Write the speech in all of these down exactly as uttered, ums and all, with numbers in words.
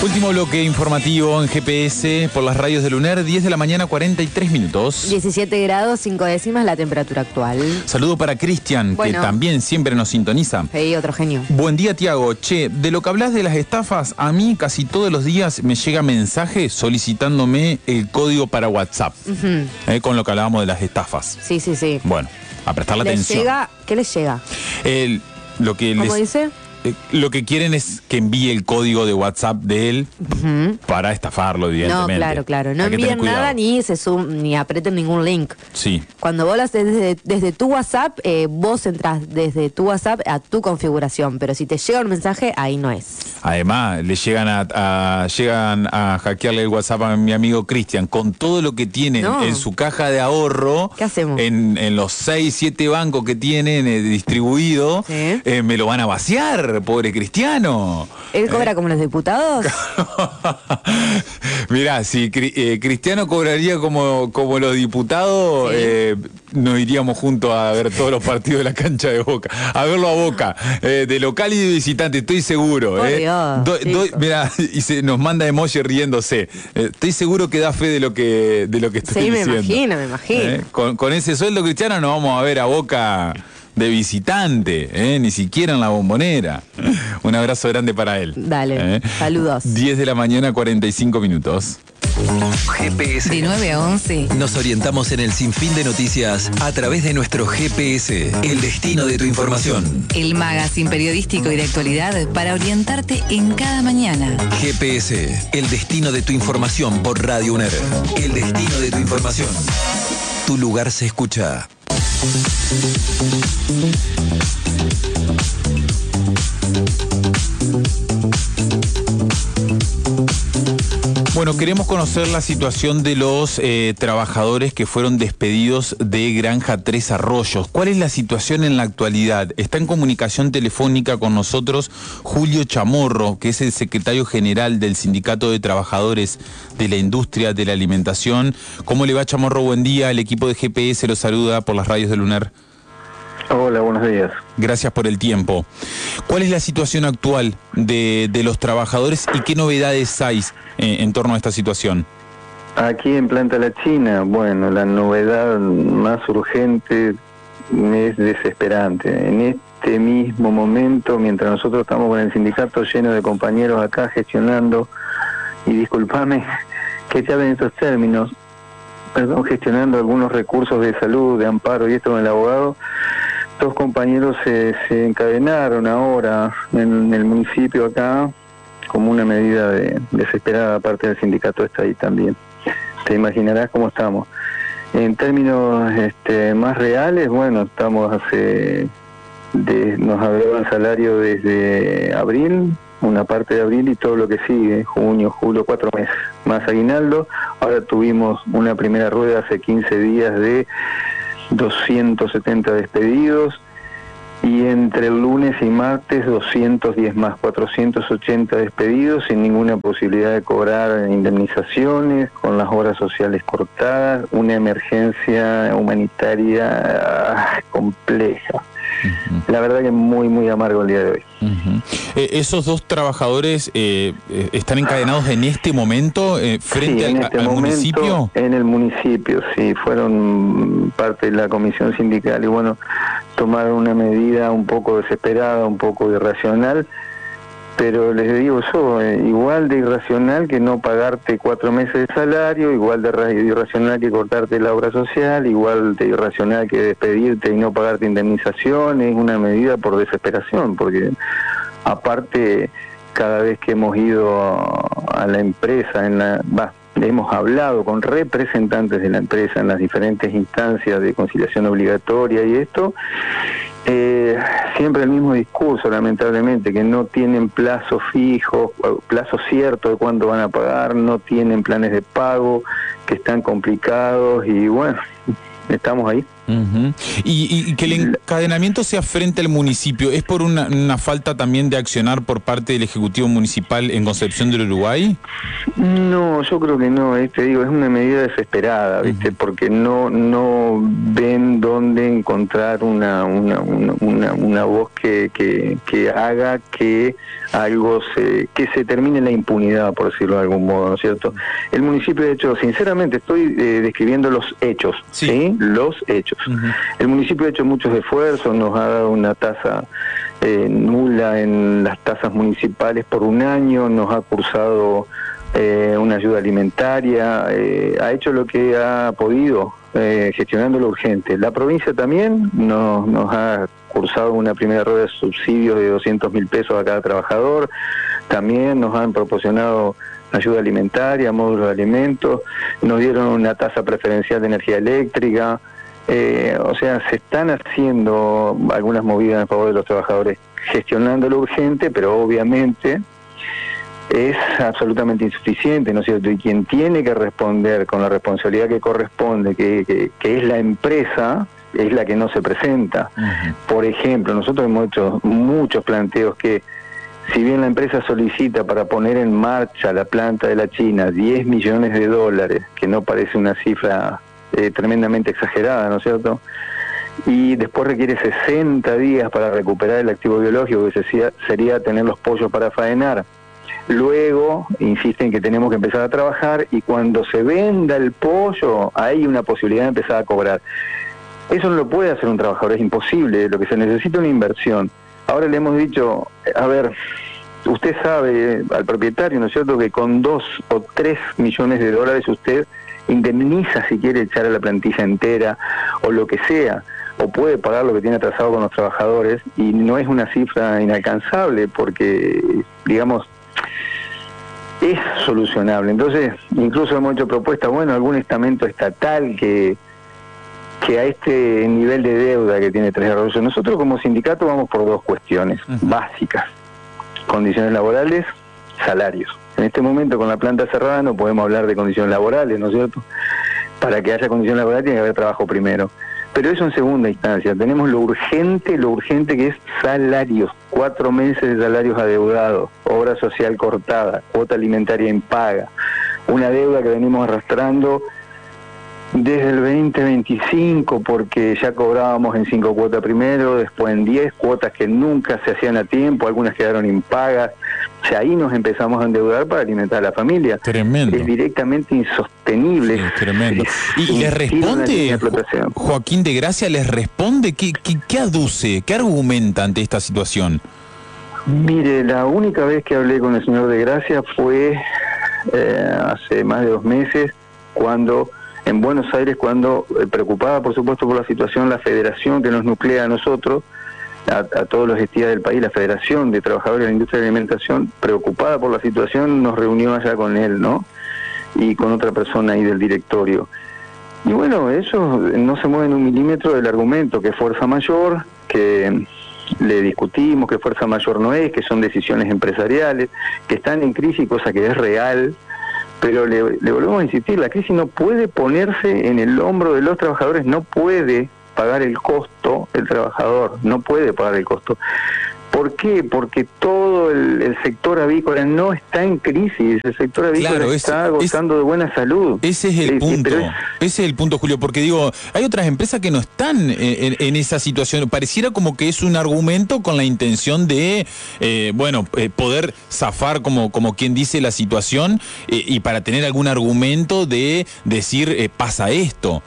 Último bloque informativo en G P S por las radios de Luner, diez de la mañana, cuarenta y tres minutos. diecisiete grados, cinco décimas la temperatura actual. Saludo para Cristian, bueno. que también siempre nos sintoniza. Sí, otro genio. Buen día, Tiago. Che, de lo que hablas de las estafas, a mí casi todos los días me llega mensaje solicitándome el código para WhatsApp. Uh-huh. eh, con lo que hablábamos de las estafas. Sí, sí, sí. Bueno, a prestarle ¿Les atención. Llega, ¿Qué les llega? El, lo que ¿Cómo les, dice? Eh, lo que quieren es que envíe el código de WhatsApp de él uh-huh. para estafarlo, evidentemente. No, claro, claro. No envíen nada ni se sum, ni aprieten ningún link. Sí. Cuando vos lo haces desde, desde tu WhatsApp, eh, vos entras desde tu WhatsApp a tu configuración, pero si te llega un mensaje, ahí no es. Además, le llegan a, a llegan a hackearle el WhatsApp a mi amigo Cristian con todo lo que tiene no. en su caja de ahorro. ¿Qué hacemos? En, en los seis, siete bancos que tienen eh, distribuido, ¿sí? eh, me lo van a vaciar. Pobre Cristiano. ¿Él cobra eh. como los diputados? Mirá, si eh, Cristiano cobraría como, como los diputados, sí. eh, nos iríamos juntos a ver todos los partidos de la cancha de Boca. A verlo a Boca, eh, de local y de visitante, estoy seguro. Por eh. Dios, do, do, mirá, y se nos manda emoji riéndose. Eh, estoy seguro que da fe de lo que, de lo que estoy sí, diciendo. Sí, me imagino, me imagino. Eh, con, con ese sueldo, Cristiano, nos vamos a ver a Boca de visitante, ¿eh? Ni siquiera en la Bombonera. Un abrazo grande para él. Dale, ¿eh? Saludos. diez de la mañana, cuarenta y cinco minutos. G P S. De nueve a once. Nos orientamos en el sinfín de noticias a través de nuestro G P S, el destino de tu información. El magazine periodístico y de actualidad para orientarte en cada mañana. G P S, el destino de tu información por Radio UNER. El destino de tu información. Tu lugar se escucha. Bueno, queremos conocer la situación de los eh, trabajadores que fueron despedidos de Granja Tres Arroyos. ¿Cuál es la situación en la actualidad? Está en comunicación telefónica con nosotros Julio Chamorro, que es el secretario general del Sindicato de Trabajadores de la Industria de la Alimentación. ¿Cómo le va, Chamorro? Buen día. El equipo de G P S lo saluda por las radios de Luner. Hola, buenos días. Gracias por el tiempo. ¿Cuál es la situación actual de, de los trabajadores y qué novedades hay eh, en torno a esta situación? Aquí en Planta La China, bueno, la novedad más urgente es desesperante. En este mismo momento, mientras nosotros estamos con el sindicato lleno de compañeros acá gestionando, y discúlpame que te hablen estos términos, perdón, gestionando algunos recursos de salud, de amparo y esto con el abogado, dos compañeros se, se encadenaron ahora en el municipio acá como una medida de, desesperada parte del sindicato está ahí también. Te imaginarás cómo estamos. En términos este, más reales, bueno, estamos hace, de, nos hablaban salario desde abril, una parte de abril y todo lo que sigue, junio, julio, cuatro meses, más aguinaldo. Ahora tuvimos una primera rueda hace quince días de doscientos setenta despedidos y entre el lunes y martes doscientos diez más, cuatrocientos ochenta despedidos sin ninguna posibilidad de cobrar indemnizaciones, con las horas sociales cortadas, una emergencia humanitaria compleja. Uh-huh. La verdad que es muy, muy amargo el día de hoy. Uh-huh. Eh, ¿Esos dos trabajadores eh, están encadenados en este momento eh, frente sí, en al, este al momento, municipio? En el municipio, sí, fueron parte de la comisión sindical y bueno, tomaron una medida un poco desesperada, un poco irracional, pero les digo yo, eh, igual de irracional que no pagarte cuatro meses de salario, igual de irracional que cortarte la obra social, igual de irracional que despedirte y no pagarte indemnización, es una medida por desesperación, porque aparte cada vez que hemos ido a, a la empresa, en la, bah, hemos hablado con representantes de la empresa en las diferentes instancias de conciliación obligatoria y esto, eh, siempre el mismo discurso, lamentablemente, que no tienen plazo fijo, plazo cierto de cuándo van a pagar, no tienen planes de pago, que están complicados y bueno, estamos ahí. Uh-huh. y, y que el encadenamiento sea frente al municipio, ¿es por una, una falta también de accionar por parte del Ejecutivo Municipal en Concepción del Uruguay? No, yo creo que no, eh, te digo, es una medida desesperada, ¿viste? Uh-huh. Porque no no ven dónde encontrar una una, una, una, una voz que, que, que haga que algo se que se termine la impunidad, por decirlo de algún modo, ¿no es cierto? El municipio, de hecho, sinceramente, estoy eh, describiendo los hechos, ¿sí? ¿sí? Los hechos. Uh-huh. El municipio ha hecho muchos esfuerzos, nos ha dado una tasa eh, nula en las tasas municipales por un año, nos ha cursado eh, una ayuda alimentaria, eh, ha hecho lo que ha podido, eh, gestionando lo urgente. La provincia también nos, nos ha cursado una primera rueda de subsidios de doscientos mil pesos a cada trabajador, también nos han proporcionado ayuda alimentaria, módulos de alimentos, nos dieron una tasa preferencial de energía eléctrica, eh, o sea, se están haciendo algunas movidas en favor de los trabajadores, gestionando lo urgente, pero obviamente es absolutamente insuficiente, ¿no es cierto? Y quien tiene que responder con la responsabilidad que corresponde, que, que, que es la empresa, es la que no se presenta. Uh-huh. Por ejemplo, nosotros hemos hecho muchos planteos que, si bien la empresa solicita para poner en marcha la planta de la China diez millones de dólares, que no parece una cifra eh, tremendamente exagerada, ¿no es cierto?, y después requiere sesenta días para recuperar el activo biológico, que sería, sería tener los pollos para faenar. Luego insisten que tenemos que empezar a trabajar y cuando se venda el pollo hay una posibilidad de empezar a cobrar. Eso no lo puede hacer un trabajador, es imposible, lo que se necesita es una inversión. Ahora le hemos dicho, a ver, usted sabe al propietario, ¿no es cierto?, que con dos o tres millones de dólares usted indemniza si quiere echar a la plantilla entera o lo que sea, o puede pagar lo que tiene atrasado con los trabajadores, y no es una cifra inalcanzable porque, digamos, es solucionable. Entonces, incluso hemos hecho propuestas, bueno, algún estamento estatal que que a este nivel de deuda que tiene Tres Arroyos, nosotros como sindicato vamos por dos cuestiones uh-huh. básicas: condiciones laborales, salarios. En este momento, con la planta cerrada, no podemos hablar de condiciones laborales, ¿no es cierto? Para que haya condiciones laborales tiene que haber trabajo primero. Pero eso en segunda instancia. Tenemos lo urgente, lo urgente que es salarios. Cuatro meses de salarios adeudados, obra social cortada, cuota alimentaria impaga, una deuda que venimos arrastrando desde el veinte veinticinco, porque ya cobrábamos en cinco cuotas primero, después en diez cuotas que nunca se hacían a tiempo, algunas quedaron impagas. O sea, ahí nos empezamos a endeudar para alimentar a la familia. Tremendo. Es directamente insostenible. Sí, tremendo. ¿Y les responde, Joaquín de Gracia, les responde? ¿Qué, qué, qué aduce, qué argumenta ante esta situación? Mire, la única vez que hablé con el señor de Gracia fue eh, hace más de dos meses, cuando en Buenos Aires, cuando, eh, preocupada por supuesto por la situación, la federación que nos nuclea a nosotros, a, a todos los estias del país, la Federación de Trabajadores de la Industria de la Alimentación, preocupada por la situación, nos reunió allá con él, ¿no? Y con otra persona ahí del directorio. Y bueno, ellos no se mueven un milímetro del argumento, que es fuerza mayor, que le discutimos que fuerza mayor no es, que son decisiones empresariales, que están en crisis, cosa que es real. Pero le, le volvemos a insistir, la crisis no puede ponerse en el hombro de los trabajadores, no puede pagar el costo el trabajador, no puede pagar el costo. ¿Por qué? Porque todo el, el sector avícola no está en crisis, el sector avícola claro, está es, gozando es, de buena salud. Ese es el eh, punto, es, ese es el punto, Julio, porque digo, hay otras empresas que no están en, en, en esa situación. Pareciera como que es un argumento con la intención de, eh, bueno, eh, poder zafar, como, como quien dice, la situación, eh, y para tener algún argumento de decir, eh, pasa esto.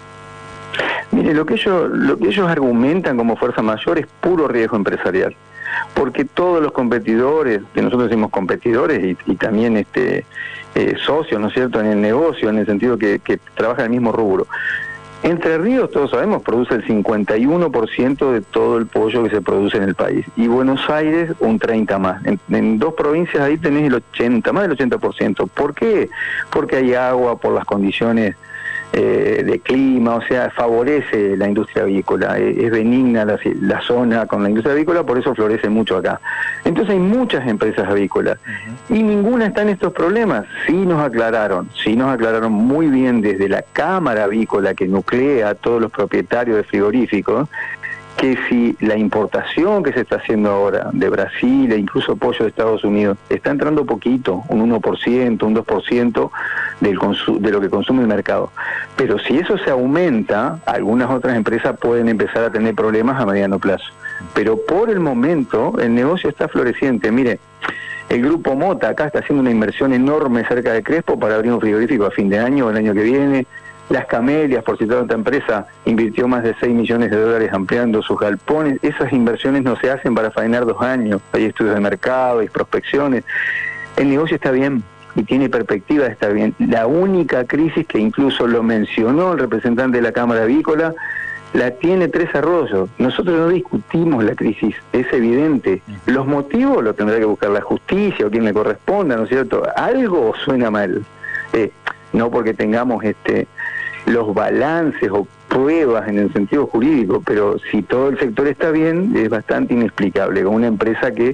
Mire, lo que ellos, lo que ellos argumentan como fuerza mayor es puro riesgo empresarial, porque todos los competidores, que nosotros decimos competidores y, y también este eh, socios, ¿no es cierto?, en el negocio, en el sentido que, que trabajan en el mismo rubro. Entre Ríos, todos sabemos, produce el cincuenta y uno por ciento de todo el pollo que se produce en el país, y Buenos Aires un treinta más. En, en dos provincias ahí tenés el ochenta, más del ochenta por ciento. ¿Por qué? Porque hay agua, por las condiciones eh, de clima, o sea, favorece la industria avícola, es, es benigna la, la zona con la industria avícola, por eso florece mucho acá. Entonces hay muchas empresas avícolas uh-huh. y ninguna está en estos problemas. Sí nos aclararon, sí nos aclararon muy bien desde la Cámara Avícola que nuclea a todos los propietarios de frigoríficos, que si la importación que se está haciendo ahora de Brasil e incluso pollo de Estados Unidos está entrando poquito, un uno por ciento, un dos por ciento del consu- de lo que consume el mercado. Pero si eso se aumenta, algunas otras empresas pueden empezar a tener problemas a mediano plazo. Pero por el momento el negocio está floreciente. Mire, el Grupo Mota acá está haciendo una inversión enorme cerca de Crespo para abrir un frigorífico a fin de año o el año que viene. Las Camelias, por citar otra empresa, invirtió más de seis millones de dólares ampliando sus galpones. Esas inversiones no se hacen para faenar dos años. Hay estudios de mercado, hay prospecciones. El negocio está bien y tiene perspectiva de estar bien. La única crisis que incluso lo mencionó el representante de la Cámara Avícola, la tiene Tres Arroyos. Nosotros no discutimos la crisis, es evidente. Los motivos lo tendrá que buscar la justicia o quien le corresponda, ¿no es cierto? Algo suena mal. Eh, no porque tengamos este los balances o pruebas en el sentido jurídico, pero si todo el sector está bien, es bastante inexplicable. Con una empresa que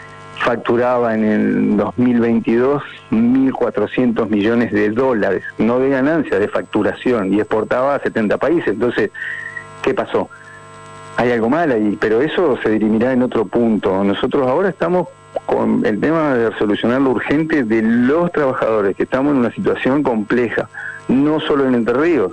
facturaba en el dos mil veintidós mil cuatrocientos millones de dólares, no de ganancia, de facturación, y exportaba a setenta países. Entonces, ¿qué pasó? Hay algo mal ahí, pero eso se dirimirá en otro punto. Nosotros ahora estamos con el tema de solucionar lo urgente de los trabajadores, que estamos en una situación compleja, no solo en Entre Ríos.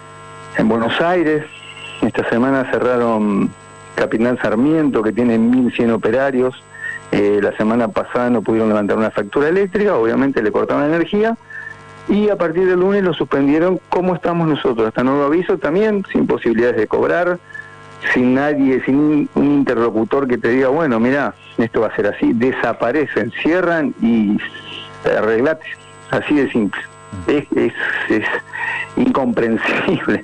En Buenos Aires, esta semana cerraron Capitán Sarmiento, que tiene mil cien operarios. Eh, la semana pasada no pudieron levantar una factura eléctrica, obviamente le cortaron la energía, y a partir del lunes lo suspendieron. ¿Cómo estamos nosotros? Hasta nuevo aviso también, sin posibilidades de cobrar, sin nadie, sin un interlocutor que te diga, bueno, mira, esto va a ser así. Desaparecen, cierran y arreglate, así de simple. Es, es, es incomprensible.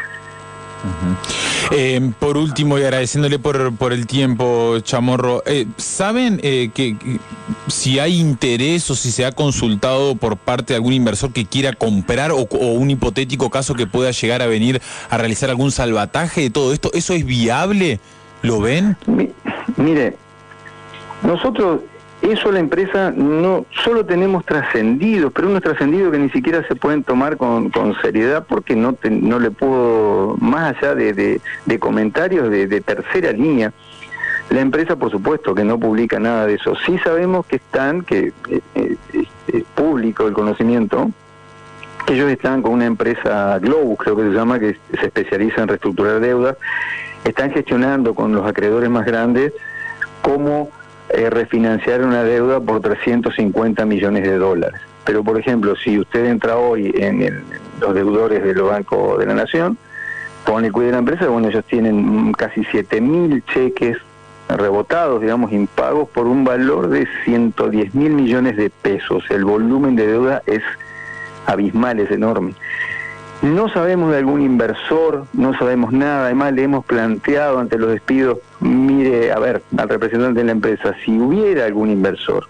Uh-huh. Eh, por último, y agradeciéndole por, por el tiempo, Chamorro, eh, ¿saben eh, que, que si hay interés o si se ha consultado por parte de algún inversor que quiera comprar o, o un hipotético caso que pueda llegar a venir a realizar algún salvataje de todo esto? ¿Eso es viable? ¿Lo ven? Mi, mire, nosotros... Eso la empresa no solo tenemos trascendidos, pero unos trascendidos que ni siquiera se pueden tomar con, con seriedad porque no te, no le puedo, más allá de, de, de comentarios de, de tercera línea, la empresa por supuesto que no publica nada de eso. Sí sabemos que están, que eh, eh, es público el conocimiento, que ellos están con una empresa Globus, creo que se llama, que se especializa en reestructurar deudas, están gestionando con los acreedores más grandes cómo Eh, refinanciar una deuda por trescientos cincuenta millones de dólares. Pero, por ejemplo, si usted entra hoy en, el, en los deudores de los bancos de la Nación, pone el cuidado de la empresa, bueno, ellos tienen casi siete mil cheques rebotados, digamos, impagos por un valor de ciento diez mil millones de pesos. El volumen de deuda es abismal, es enorme. No sabemos de algún inversor, no sabemos nada. Además, le hemos planteado ante los despidos, mire, a ver, al representante de la empresa, si hubiera algún inversor,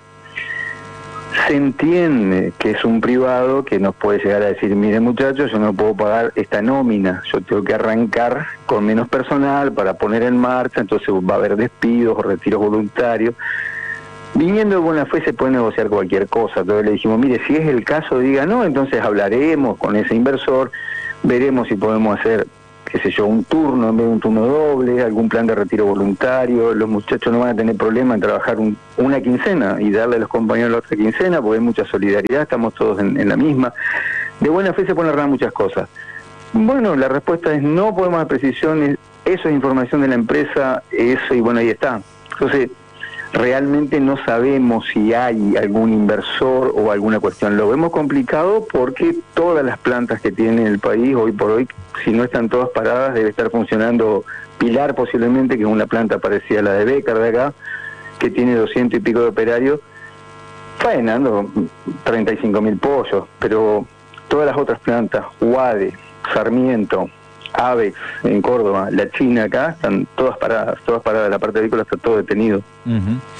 se entiende que es un privado que nos puede llegar a decir, mire muchachos, yo no puedo pagar esta nómina, yo tengo que arrancar con menos personal para poner en marcha, entonces va a haber despidos o retiros voluntarios. Viniendo de buena fe se puede negociar cualquier cosa. Entonces le dijimos, mire, si es el caso, diga no, entonces hablaremos con ese inversor, veremos si podemos hacer, qué sé yo, un turno en vez de un turno doble, algún plan de retiro voluntario. Los muchachos no van a tener problema en trabajar un, una quincena y darle a los compañeros la otra quincena, porque hay mucha solidaridad, estamos todos en, en la misma. De buena fe se pueden arreglar muchas cosas. Bueno, la respuesta es no podemos dar precisiones, eso es información de la empresa, eso, y bueno, ahí está. Entonces, realmente no sabemos si hay algún inversor o alguna cuestión. Lo vemos complicado porque todas las plantas que tiene el país hoy por hoy, si no están todas paradas, debe estar funcionando Pilar posiblemente, que es una planta parecida a la de Bécar de acá, que tiene doscientos y pico de operarios, faenando treinta y cinco mil pollos, pero todas las otras plantas, Huade, Sarmiento, Avex en Córdoba, la China acá, están todas paradas, todas paradas, la parte avícola está todo detenido. Uh-huh.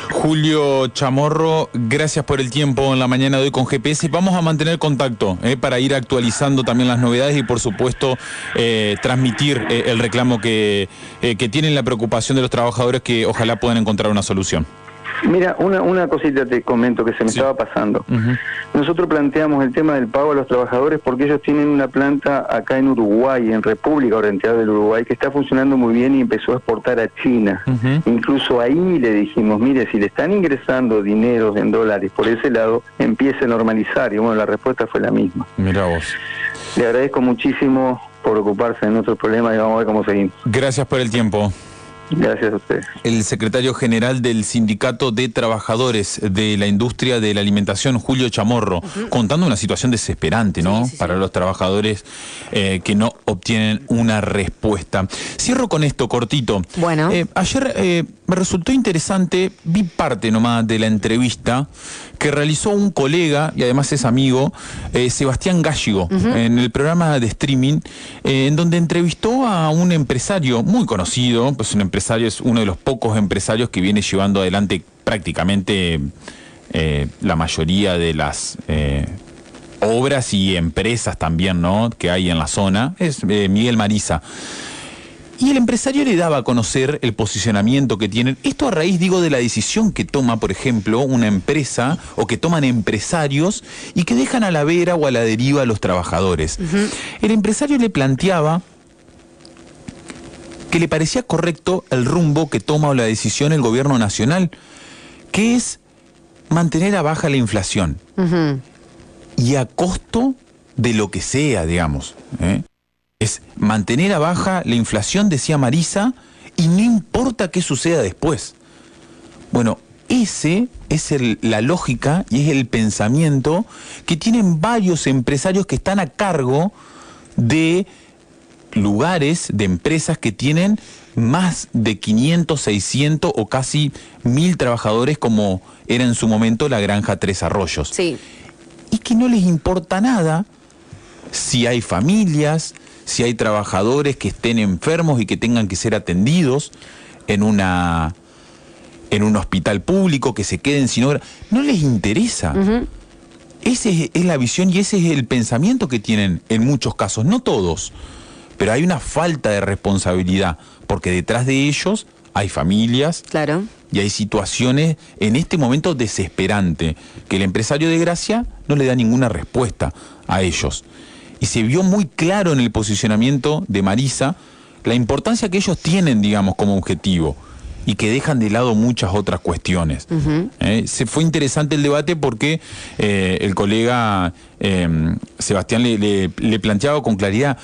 Julio Chamorro, gracias por el tiempo en la mañana de hoy con G P S. Vamos a mantener contacto eh, para ir actualizando también las novedades y por supuesto eh, transmitir eh, el reclamo que, eh, que tienen, la preocupación de los trabajadores, que ojalá puedan encontrar una solución. Mira, una, una cosita te comento que se me Sí. estaba pasando. Uh-huh. Nosotros planteamos el tema del pago a los trabajadores porque ellos tienen una planta acá en Uruguay, en República Oriental del Uruguay, que está funcionando muy bien y empezó a exportar a China. Uh-huh. Incluso ahí le dijimos, mire, si le están ingresando dineros en dólares por ese lado, empiece a normalizar. Y bueno, la respuesta fue la misma. Mira vos. Le agradezco muchísimo por ocuparse de nuestros problemas y vamos a ver cómo seguimos. Gracias por el tiempo. Gracias a ustedes. El secretario general del Sindicato de Trabajadores de la Industria de la Alimentación, Julio Chamorro, uh-huh. contando una situación desesperante, ¿no? Sí, sí, Para sí. los trabajadores eh, que no obtienen una respuesta. Cierro con esto, cortito. Bueno. Eh, ayer eh, me resultó interesante, vi parte nomás de la entrevista que realizó un colega, y además es amigo, eh, Sebastián Gallego, uh-huh. en el programa de streaming, eh, en donde entrevistó a un empresario muy conocido, pues un empresario, es uno de los pocos empresarios que viene llevando adelante prácticamente eh, la mayoría de las eh, obras y empresas también, ¿no?, que hay en la zona, es eh, Miguel Mariza. Y el empresario le daba a conocer el posicionamiento que tienen. Esto a raíz, digo, de la decisión que toma, por ejemplo, una empresa o que toman empresarios y que dejan a la vera o a la deriva a los trabajadores. Uh-huh. El empresario le planteaba que le parecía correcto el rumbo que toma o la decisión el gobierno nacional, que es mantener a baja la inflación. Uh-huh. Y a costo de lo que sea, digamos, ¿eh? Es mantener a baja la inflación, decía Mariza, y no importa qué suceda después. Bueno, ese es el, la lógica y es el pensamiento que tienen varios empresarios que están a cargo de lugares, de empresas que tienen más de quinientos, seiscientos o casi mil trabajadores, como era en su momento la Granja Tres Arroyos. Sí. Y que no les importa nada si hay familias, si hay trabajadores que estén enfermos y que tengan que ser atendidos en una en un hospital público, que se queden sin obra. No les interesa. Uh-huh. Esa es, es la visión y ese es el pensamiento que tienen en muchos casos, no todos, pero hay una falta de responsabilidad, porque detrás de ellos hay familias, claro, y hay situaciones en este momento desesperante, que el empresario de Gracia no le da ninguna respuesta a ellos. Y se vio muy claro en el posicionamiento de Mariza la importancia que ellos tienen, digamos, como objetivo, y que dejan de lado muchas otras cuestiones. Uh-huh. Eh, se fue interesante el debate porque eh, el colega eh, Sebastián le, le, le planteaba con claridad: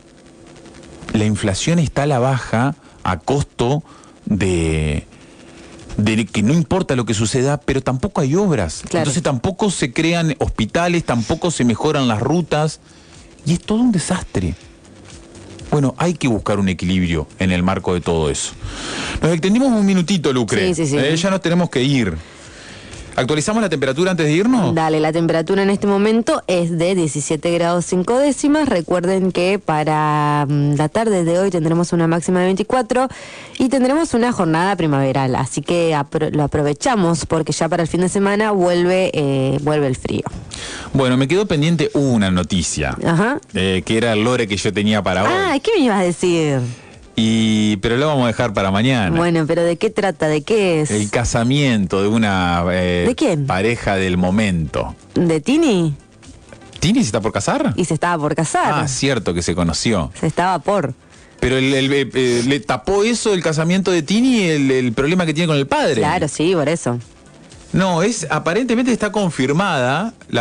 la inflación está a la baja a costo de... de que no importa lo que suceda, pero tampoco hay obras. Claro. Entonces tampoco se crean hospitales, tampoco se mejoran las rutas, y es todo un desastre. Bueno, hay que buscar un equilibrio en el marco de todo eso. Nos extendimos un minutito, Lucre. Sí, sí, sí. Eh, ya nos tenemos que ir. ¿Actualizamos la temperatura antes de irnos? Dale, la temperatura en este momento es de diecisiete grados cinco décimas. Recuerden que para um, la tarde de hoy tendremos una máxima de veinticuatro y tendremos una jornada primaveral. Así que apro- lo aprovechamos porque ya para el fin de semana vuelve, eh, vuelve el frío. Bueno, me quedó pendiente una noticia. Ajá. Eh, que era el lore que yo tenía para hoy. Ah, ¿qué me ibas a decir? Y, pero lo vamos a dejar para mañana. Bueno, pero ¿de qué trata? ¿De qué es? El casamiento de una eh, ¿De quién? pareja del momento. ¿De Tini? ¿Tini se está por casar? Y se estaba por casar. Ah, cierto que se conoció. Se estaba por. Pero el, el, el, el- le tapó eso el casamiento de Tini el, el problema que tiene con el padre. Claro, sí, por eso. No, es aparentemente está confirmada la